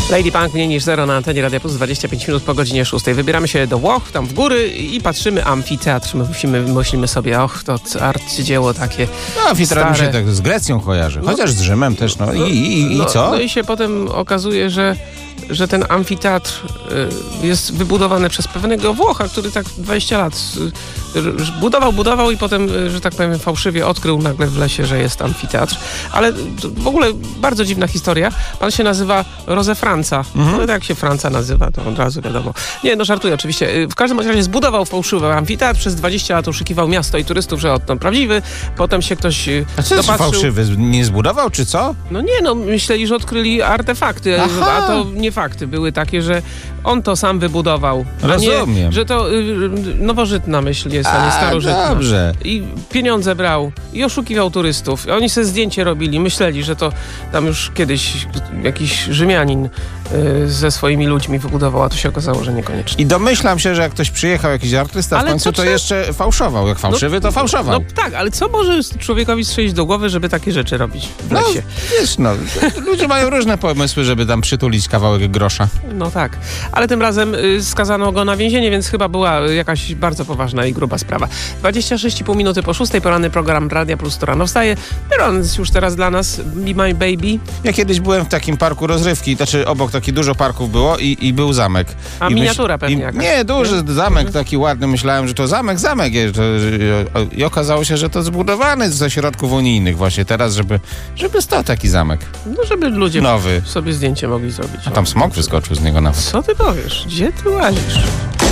Lady Punk, mniej niż 0 na antenie Radia Plus, 25 minut po godzinie 6. Wybieramy się do Włoch, tam w góry i patrzymy, amfiteatr. Myślimy sobie, to arcydzieło takie amfiteatr mi się stare. tak z Grecją kojarzy, chociaż z Rzymem też, I co? No i się potem okazuje, że ten amfiteatr jest wybudowany przez pewnego Włocha, który tak 20 lat budował i potem, że tak powiem, fałszywie odkrył nagle w lesie, że jest amfiteatr. Ale w ogóle bardzo dziwna historia. Pan się nazywa José Franza. No jak się Franza nazywa, to od razu wiadomo. Nie, no żartuję oczywiście. W każdym razie zbudował fałszywy amfiteatr, przez 20 lat oszukiwał miasto i turystów, że to prawdziwy. Potem się ktoś A co jest fałszywy? Nie zbudował, czy co? No nie, myśleli, że odkryli artefakty, a to nie fakty. Były takie, że on to sam wybudował. Rozumiem. Nie, że to nowożytna myśl jest, a nie starożytna. Dobrze. I pieniądze brał i oszukiwał turystów. Oni sobie zdjęcie robili. Myśleli, że to tam już kiedyś jakiś Rzymianin ze swoimi ludźmi wybudował, a to się okazało, że niekoniecznie. I domyślam się, że jak ktoś przyjechał, jakiś artysta, w końcu to jeszcze fałszował. Jak fałszywy, to fałszował. No tak, ale co może człowiekowi strzelić do głowy, żeby takie rzeczy robić w lesie? Wiesz, ludzie mają różne pomysły, żeby tam przytulić kawałek grosza. No tak, ale tym razem skazano go na więzienie, więc chyba była jakaś bardzo poważna i gruba sprawa. 26,5 minuty po 6, poranny program Radia Plus to rano wstaje. Jest już teraz dla nas Be My Baby. Ja kiedyś byłem w takim parku rozrywki, obok taki dużo parków było i był zamek. A miniatura pewnie jakaś. Nie, duży zamek taki ładny. Myślałem, że to zamek jest. I okazało się, że to zbudowany ze środków unijnych właśnie teraz, żeby stał taki zamek. No żeby ludzie nowy sobie zdjęcie mogli zrobić. A tam smok wyskoczył z niego nawet. Co ty powiesz? Gdzie ty łazisz?